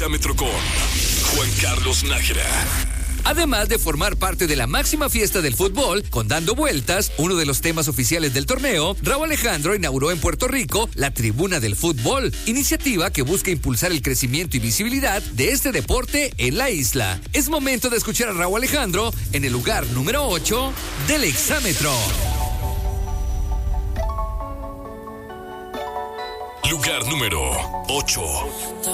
Exámetro con Juan Carlos Nájera. Además de formar parte de la máxima fiesta del fútbol, con Dando Vueltas, uno de los temas oficiales del torneo, Rauw Alejandro inauguró en Puerto Rico la Tribuna del Fútbol, iniciativa que busca impulsar el crecimiento y visibilidad de este deporte en la isla. Es momento de escuchar a Rauw Alejandro en el lugar número 8 del Exámetro. Lugar número 8.